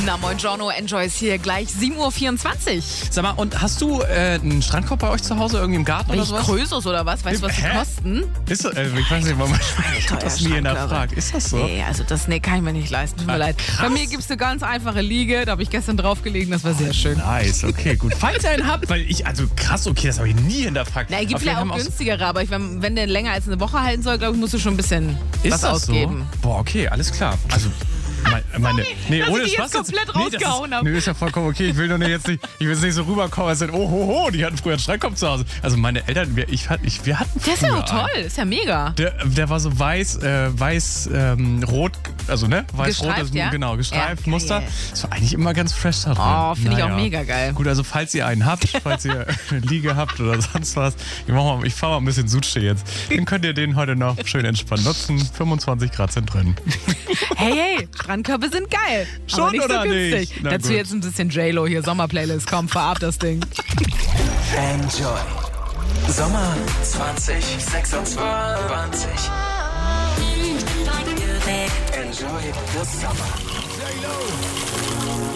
Na, moin Giorno, Enjoy ist hier gleich 7.24 Uhr. Sag mal, und hast du einen Strandkorb bei euch zu Hause irgendwie im Garten oder sowas? Krösus oder was? Weißt du, was die kosten? Ist so, ich weiß nicht, warum ich hab das nie hinterfragt. Ist das so? Nee, also das kann ich mir nicht leisten. Tut mir leid. Krass. Bei mir gibt es eine ganz einfache Liege, da habe ich gestern drauf gelegen, das war sehr schön. Nice, okay, gut. Falls ihr einen habt, krass, okay, das habe ich nie hinterfragt. Na, gibt vielleicht auch günstigere, aber wenn der länger als eine Woche halten soll, glaube ich, musst du schon ein bisschen was ausgeben. So? Boah, okay, alles klar. Also dass ohne ich die Spaß jetzt komplett rausgehauen habe. Nee, ist ja vollkommen okay. Ich will nur jetzt nicht, ich will jetzt nicht so rüberkommen, als oh, die hatten früher einen Strandkorb zu Hause. Also meine Eltern, wir hatten früher Der ist ja auch toll, ist ja mega. Der war so rot, also ne, weiß-rot, Gestreift, ja? Genau, gestreift, Ja, Muster. geil. Das war eigentlich immer ganz fresh da drin. Oh, finde ich auch mega geil. Gut, also falls ihr einen habt, falls ihr eine Liege habt oder sonst was, ich fahre mal ein bisschen Sushi jetzt, dann könnt ihr den heute noch schön entspannt nutzen. 25 Grad sind drin. Hey, Strandkörbe sind geil. Schon aber nicht oder so günstig. nicht? Na Dazu gut. jetzt ein bisschen J-Lo hier, Sommerplaylist. Komm, fahr ab das Ding. Enjoy. Sommer 2026. Enjoy the summer.